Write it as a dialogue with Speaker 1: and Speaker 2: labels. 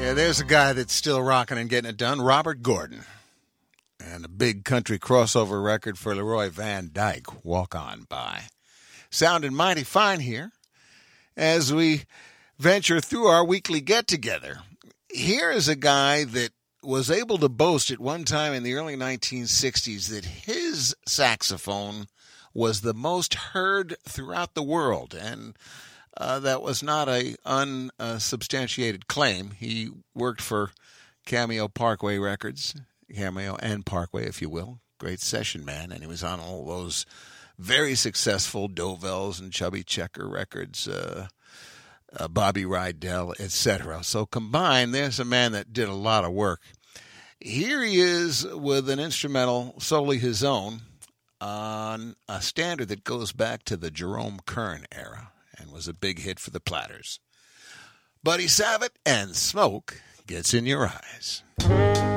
Speaker 1: Yeah, there's a guy that's still rocking and getting it done, Robert Gordon. And a big country crossover record for Leroy Van Dyke, Walk On By. Sounding mighty fine here as we venture through our weekly get-together. Here is a guy that was able to boast at one time in the early 1960s that his saxophone was the most heard throughout the world, and that was not a unsubstantiated claim. He worked for Cameo Parkway Records, Cameo and Parkway, if you will. Great session man, and he was on all those very successful Dovell's and Chubby Checker records, Bobby Rydell, etc. So combined, there's a man that did a lot of work. Here he is with an instrumental solely his own on a standard that goes back to the Jerome Kern era and was a big hit for the Platters. Buddy Savitt and Smoke Gets in Your Eyes.